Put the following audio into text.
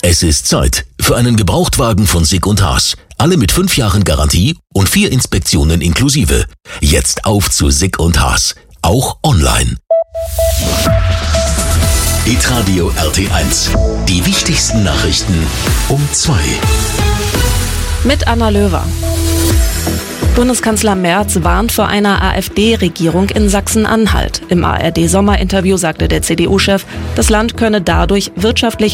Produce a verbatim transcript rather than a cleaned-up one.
Es ist Zeit für einen Gebrauchtwagen von Sick und Haas. Alle mit fünf Jahren Garantie und vier Inspektionen inklusive. Jetzt auf zu Sick und Haas. Auch online. Hitradio R T eins. Die wichtigsten Nachrichten um zwei. Mit Anna Löwer. Bundeskanzler Merz warnt vor einer AfD-Regierung in Sachsen-Anhalt. Im A R D-Sommerinterview sagte der C D U-Chef, das Land könne dadurch wirtschaftlich